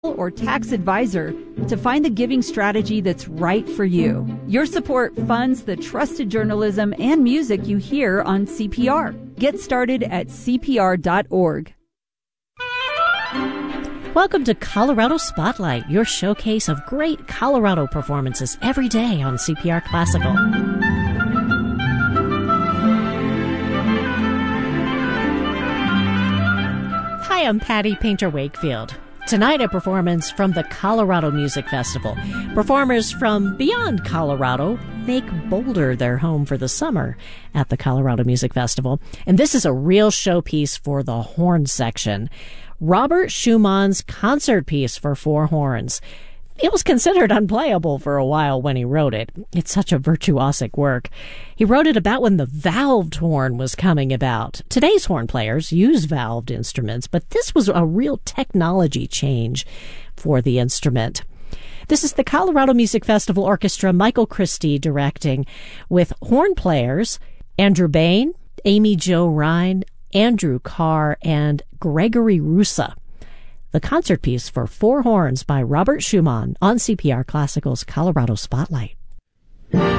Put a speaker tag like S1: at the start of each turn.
S1: or tax advisor to find the giving strategy that's right for you. Your support funds the trusted journalism and music you hear on CPR. Get started at CPR.org.
S2: Welcome to Colorado Spotlight, your showcase of great Colorado performances every day on CPR Classical. Hi, I'm Patty Painter-Wakefield. Tonight, a performance from the Colorado Music Festival. Performers from beyond Colorado make Boulder their home for the summer at the Colorado Music Festival. And this is a real showpiece for the horn section. Robert Schumann's concert piece for four horns. It was considered unplayable for a while when he wrote it. It's such a virtuosic work. He wrote it about when the valved horn was coming about. Today's horn players use valved instruments, but this was a real technology change for the instrument. This is the Colorado Music Festival Orchestra, Michael Christie directing, with horn players Andrew Bain, Amy Jo Rhine, Andrew Carr, and Gregory Russa. The concert piece for four horns by Robert Schumann on CPR Classical's Colorado Spotlight.